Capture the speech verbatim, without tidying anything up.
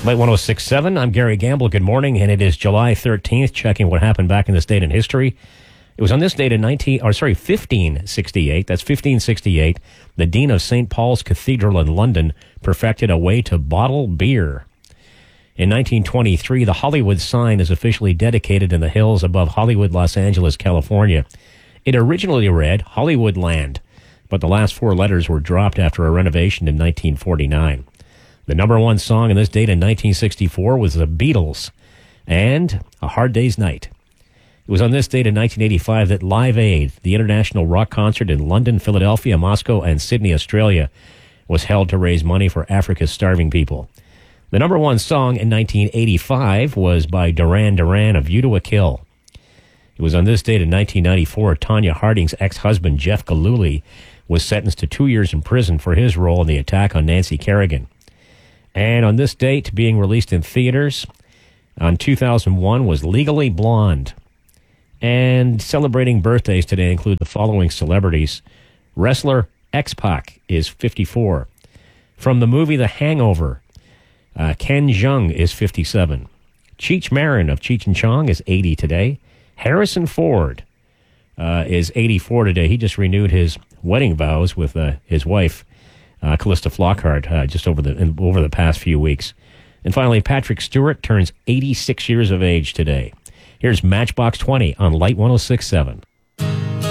Light one oh six point seven, I'm Gary Gamble. Good morning, and it is July thirteenth, checking what happened back in this date in history. It was on this date in nineteen, or sorry, fifteen sixty-eight. That's fifteen sixty-eight. The Dean of Saint Paul's Cathedral in London perfected a way to bottle beer. In nineteen twenty-three, the Hollywood sign is officially dedicated in the hills above Hollywood, Los Angeles, California. It originally read Hollywoodland, but the last four letters were dropped after a renovation in nineteen forty-nine. The number one song on this date in nineteen sixty-four was The Beatles and A Hard Day's Night. It was on this date in nineteen eighty-five that Live Aid, the international rock concert in London, Philadelphia, Moscow, and Sydney, Australia, was held to raise money for Africa's starving people. The number one song in nineteen eighty-five was by Duran Duran, A View to a Kill. It was on this date in nineteen ninety-four, Tonya Harding's ex-husband, Jeff Gillooly, was sentenced to two years in prison for his role in the attack on Nancy Kerrigan. And on this date, being released in theaters on two thousand one, was Legally Blonde. And celebrating birthdays today include the following celebrities. Wrestler X-Pac is fifty-four. From the movie The Hangover, uh, Ken Jeong is fifty-seven. Cheech Marin of Cheech and Chong is eighty today. Harrison Ford uh, is eighty-four today. He just renewed his wedding vows with uh, his wife, Uh, Callista Flockhart, uh, just over the in, over the past few weeks. And finally, Patrick Stewart turns eighty-six years of age today. Here's Matchbox twenty on Light one oh six point seven.